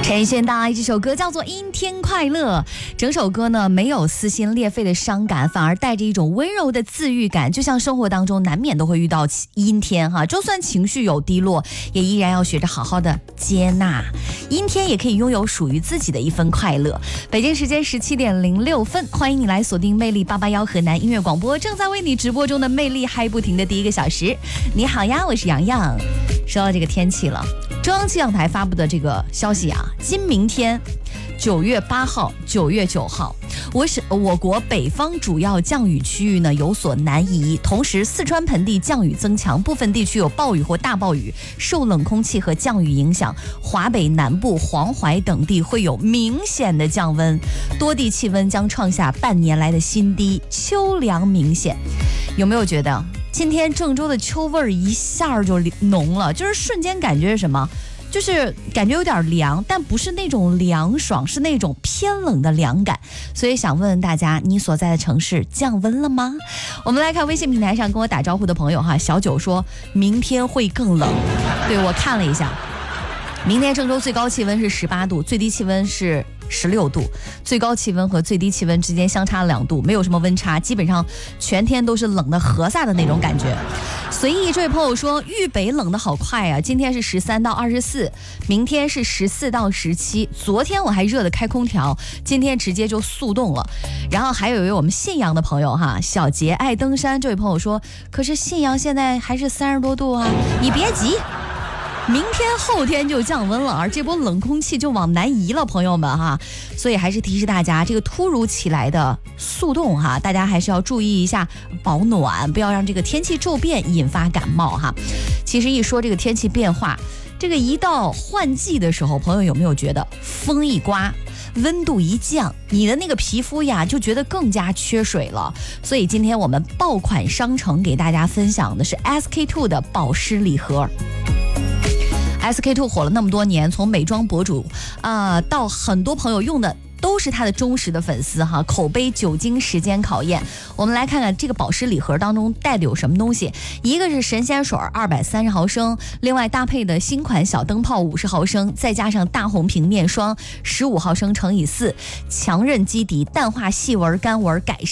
陈轩大爱这首歌叫做《阴天快乐》，整首歌呢没有撕心裂肺的伤感，反而带着一种温柔的治愈感，就像生活当中难免都会遇到阴天哈，就算情绪有低落，也依然要学着好好的接纳。阴天也可以拥有属于自己的一份快乐。北京时间17:06，欢迎你来锁定魅力881河南音乐广播，正在为你直播中的魅力嗨不停的第1个小时。你好呀，我是洋洋。说到这个天气了，中央气象台发布的这个消息啊，今明天9月8号、9月9号，我国北方主要降雨区域呢有所南移，同时四川盆地降雨增强，部分地区有暴雨或大暴雨，受冷空气和降雨影响，华北南部、黄淮等地会有明显的降温，多地气温将创下半年来的新低，秋凉明显。有没有觉得今天郑州的秋味儿一下就浓了，就是瞬间感觉是什么，就是感觉有点凉，但不是那种凉爽，是那种偏冷的凉感。所以想问问大家，你所在的城市降温了吗？我们来看微信平台上跟我打招呼的朋友哈，小九说明天会更冷。对，我看了一下，明天郑州最高气温是18度，最低气温是16度，最高气温和最低气温之间相差2度，没有什么温差，基本上全天都是冷的和撒的那种感觉。随意这位朋友说，豫北冷的好快啊，今天是13到24，明天是14到17，昨天我还热的开空调，今天直接就速冻了。然后还有一位我们信阳的朋友哈，小杰爱登山这位朋友说，可是信阳现在还是30多度啊，你别急，明天后天就降温了，而这波冷空气就往南移了，朋友们哈，所以还是提示大家，这个突如其来的速冻哈，大家还是要注意一下保暖，不要让这个天气骤变引发感冒哈。其实一说这个天气变化，这个一到换季的时候，朋友有没有觉得风一刮，温度一降，你的那个皮肤呀就觉得更加缺水了？所以今天我们爆款商城给大家分享的是 SK-II 的保湿礼盒。SK-II 火了那么多年，从美妆博主到很多朋友用的都是他的忠实的粉丝哈，口碑久经时间考验。我们来看看这个保湿礼盒当中带的有什么东西。一个是神仙水230毫升，另外搭配的新款小灯泡50毫升，再加上大红瓶面霜15毫升乘以4，强韧基底，淡化细纹干纹，改善